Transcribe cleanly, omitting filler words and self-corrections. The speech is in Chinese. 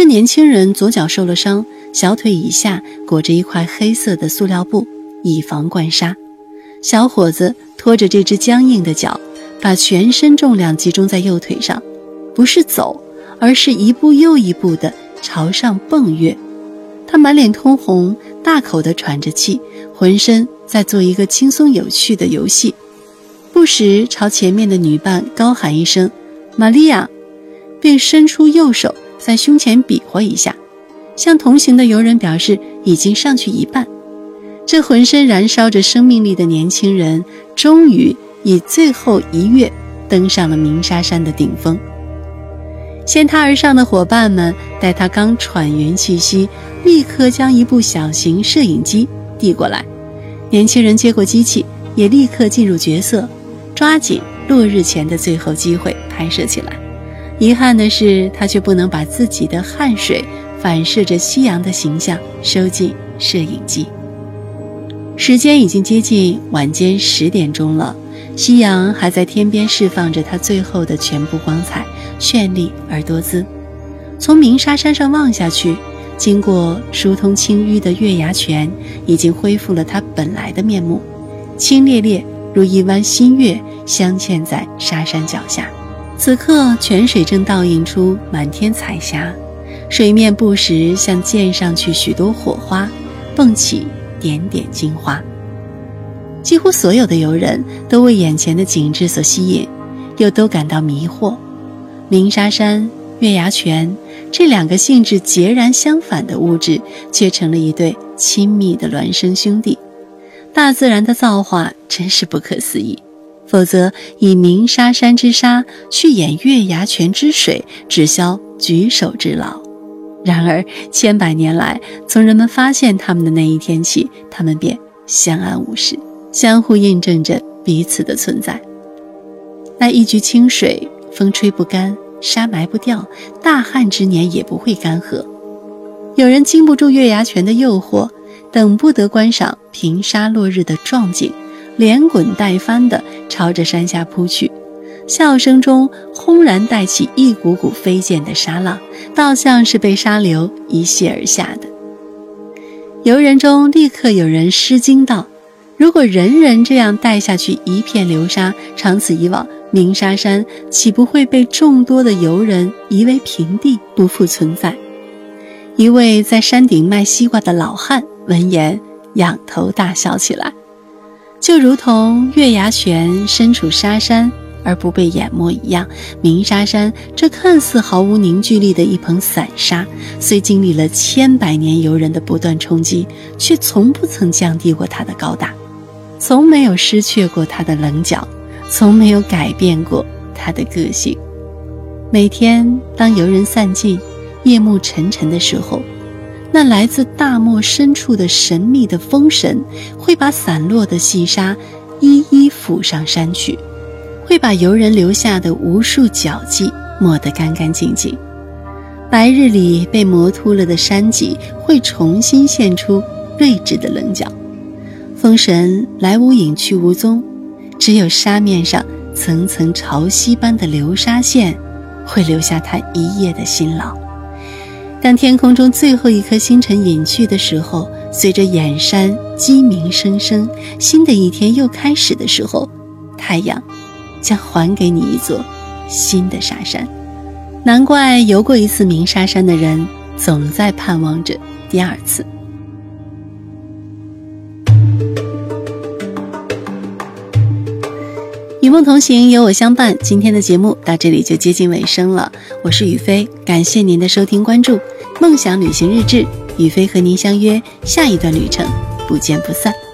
年轻人左脚受了伤，小腿以下裹着一块黑色的塑料布，以防灌沙。小伙子拖着这只僵硬的脚，把全身重量集中在右腿上，不是走，而是一步又一步地朝上蹦跃。他满脸通红，大口地喘着气，浑身在做一个轻松有趣的游戏，不时朝前面的女伴高喊一声玛利亚，并伸出右手在胸前比划一下，向同行的游人表示已经上去一半。这浑身燃烧着生命力的年轻人终于以最后一跃登上了鸣沙山的顶峰。先他而上的伙伴们待他刚喘匀气息，立刻将一部小型摄影机递过来。年轻人接过机器，也立刻进入角色，抓紧落日前的最后机会拍摄起来。遗憾的是，他却不能把自己的汗水反射着夕阳的形象收进摄影机。时间已经接近晚间10点钟了，夕阳还在天边释放着它最后的全部光彩，绚丽而多姿。从鸣沙山上望下去，经过疏通清淤的月牙泉已经恢复了它本来的面目，清冽冽如一弯新月镶嵌在沙山脚下。此刻泉水正倒映出满天彩霞，水面不时像溅上去许多火花，蹦起点点金花。几乎所有的游人都为眼前的景致所吸引，又都感到迷惑。鸣沙山、月牙泉这两个性质截然相反的物质，却成了一对亲密的孪生兄弟。大自然的造化真是不可思议，否则以鸣沙山之沙去演月牙泉之水，只消举手之劳。然而千百年来，从人们发现他们的那一天起，他们便相安无事，相互印证着彼此的存在。那一局清水，风吹不干，沙埋不掉，大旱之年也不会干涸。有人经不住月牙泉的诱惑，等不得观赏平沙落日的壮景，连滚带翻地朝着山下扑去，笑声中轰然带起一股股飞溅的沙浪，倒像是被沙流一泻而下的。游人中立刻有人失惊道，如果人人这样带下去一片流沙，长此以往，鸣沙山岂不会被众多的游人夷为平地，不复存在？一位在山顶卖西瓜的老汉闻言仰头大笑起来，就如同月牙泉身处沙山而不被淹没一样，鸣沙山这看似毫无凝聚力的一捧散沙，虽经历了千百年游人的不断冲击，却从不曾降低过它的高大，从没有失去过它的棱角，从没有改变过它的个性。每天当游人散尽，夜幕沉沉的时候，那来自大漠深处的神秘的风神会把散落的细沙一一浮上山去，会把游人留下的无数脚迹抹得干干净净。白日里被磨秃了的山脊会重新现出睿智的棱角。风神来无影去无踪，只有沙面上层层潮汐般的流沙线会留下他一夜的辛劳。当天空中最后一颗星辰隐去的时候，随着远山鸡鸣声声，新的一天又开始的时候，太阳将还给你一座新的沙山。难怪游过一次鸣沙山的人总在盼望着第二次。与梦同行，有我相伴。今天的节目到这里就接近尾声了，我是雨飞，感谢您的收听关注。梦想旅行日志，雨飞和您相约下一段旅程，不见不散。